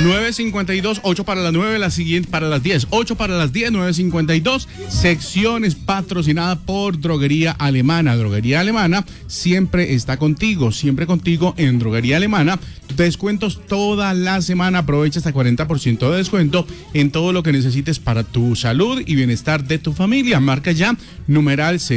9:52, 8 para las 9, la siguiente para las 10, 8 para las 10, 9:52. Secciones patrocinada por Droguería Alemana. Droguería Alemana siempre está contigo, siempre contigo en Droguería Alemana. Descuentos toda la semana. Aprovecha hasta 40% de descuento en todo lo que necesites para tu salud y bienestar de tu familia. Marca ya numeral